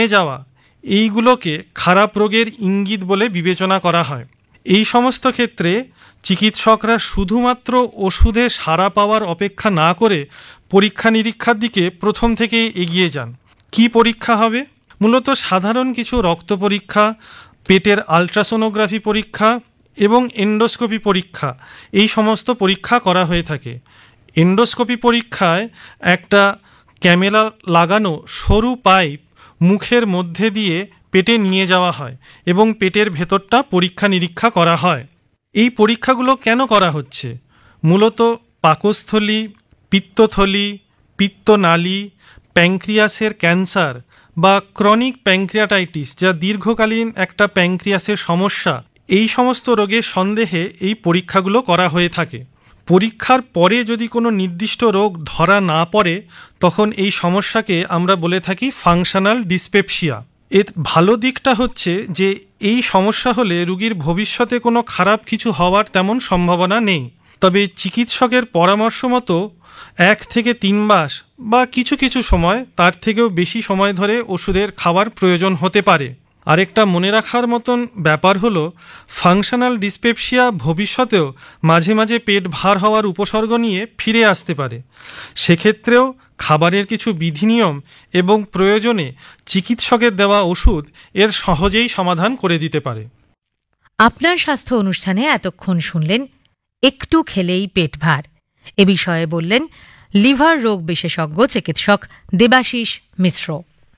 কমে যাওয়া, এইগুলোকে খারাপ রোগের ইঙ্গিত বলে বিবেচনা করা হয়। এই সমস্ত ক্ষেত্রে চিকিৎসকরা শুধুমাত্র ওষুধে সাড়া পাওয়ার অপেক্ষা না করে পরীক্ষা নিরীক্ষার দিকে প্রথম থেকে এগিয়ে যান। কি পরীক্ষা হবে? মূলত সাধারণ কিছু রক্ত পরীক্ষা, পেটের আলট্রাসোনোগ্রাফি পরীক্ষা এবং এন্ডোস্কোপি পরীক্ষা, এই সমস্ত পরীক্ষা করা হয়ে থাকে। এন্ডোস্কোপি পরীক্ষায় একটা ক্যামেরা লাগানো সরু পাইপ মুখের মধ্যে দিয়ে পেটে নিয়ে যাওয়া হয় এবং পেটের ভেতরটা পরীক্ষা নিরীক্ষা করা হয়। এই পরীক্ষাগুলো কেন করা হচ্ছে? মূলত পাকস্থলী, পিত্তথলি, পিত্তনালী, প্যাঙ্ক্রিয়াসের ক্যান্সার বা ক্রনিক প্যাঙ্ক্রিয়াটাইটিস, যা দীর্ঘকালীন একটা প্যাঙ্ক্রিয়াসের সমস্যা, এই সমস্ত রোগের সন্দেহে এই পরীক্ষাগুলো করা হয়ে থাকে। পরীক্ষার পরে যদি কোনো নির্দিষ্ট রোগ ধরা না পড়ে, তখন এই সমস্যাকে আমরা বলে থাকি ফাংশনাল ডিসপেপসিয়া। এর ভালো দিকটা হচ্ছে যে এই সমস্যা হলে রোগীর ভবিষ্যতে কোনো খারাপ কিছু হওয়ার তেমন সম্ভাবনা নেই। তবে চিকিৎসকের পরামর্শ মতো 1 থেকে 3 মাস বা কিছু কিছু সময় তার থেকেও বেশি সময় ধরে ওষুধের খাওয়ার প্রয়োজন হতে পারে। আরেকটা মনে রাখার মতন ব্যাপার হলো, ফাংশনাল ডিসপেপসিয়া ভবিষ্যতেও মাঝে মাঝে পেট ভার হওয়ার উপসর্গ নিয়ে ফিরে আসতে পারে। সেক্ষেত্রেও খাবারের কিছু বিধিনিয়ম এবং প্রয়োজনে চিকিৎসকের দেওয়া ওষুধ এর সহজেই সমাধান করে দিতে পারে। আপনার স্বাস্থ্য অনুষ্ঠানে এতক্ষণ শুনলেন একটু খেলেই পেট ভার। এ বিষয়ে বললেন লিভার রোগ বিশেষজ্ঞ চিকিৎসক দেবাশিস মিশ্র।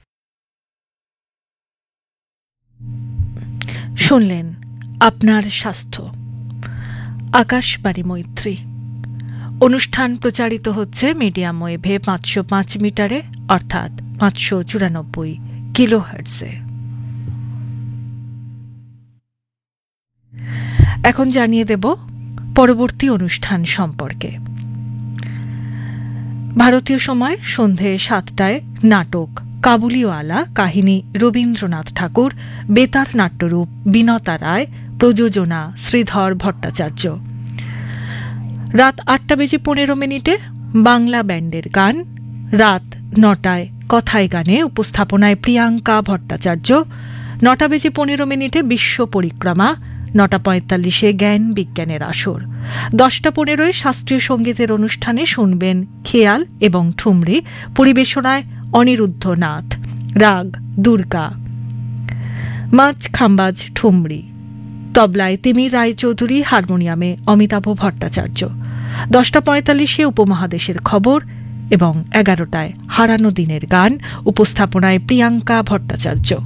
শুনলেন আপনার স্বাস্থ্য, আকাশবাণী মৈত্রী। অনুষ্ঠান প্রচারিত হচ্ছে মিডিয়াম ওয়েভে 505 মিটারে, অর্থাৎ 594 কিলোহার্টজে। এখন জানিয়ে দেব পরবর্তী অনুষ্ঠান সম্পর্কে। ভারতীয় সময় সন্ধে 7টায় নাটক কাবুলিওয়ালা, কাহিনী রবীন্দ্রনাথ ঠাকুর, বেতার নাট্যরূপ বিনতা রায়, প্রযোজনা শ্রীধর ভট্টাচার্য। রাত 8:15 বাংলা ব্যান্ডের গান। রাত 9টায় কথায় গানে, উপস্থাপনায় প্রিয়াঙ্কা ভট্টাচার্য। 9:15 বিশ্ব পরিক্রমা। 9:45 জ্ঞান বিজ্ঞানের আসর। 10:15 শাস্ত্রীয় সঙ্গীতের অনুষ্ঠানে শুনবেন খেয়াল এবং ঠুমরি, পরিবেশনায় অনিরুদ্ধ নাথ। রাগ দুর্গা। মাছ খাম্বাজ ঠুমরি, তবলায় তিমির রায়চৌধুরী, হারমোনিয়ামে অমিতাভ ভট্টাচার্য। 10:45 উপমহাদেশের খবর এবং 11টায় হারানো দিনের গান, উপস্থাপনায় প্রিয়াঙ্কা ভট্টাচার্য।